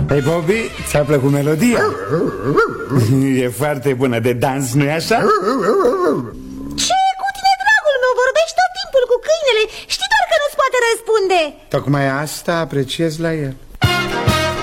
Hei, Bobby, ți-a plăcut melodia? E foarte bună de dans, nu-i așa? Ce cu tine, dragul meu? Vorbești tot timpul cu câinele. Știi doar că nu-ți poate răspunde. Tocmai asta apreciez la el.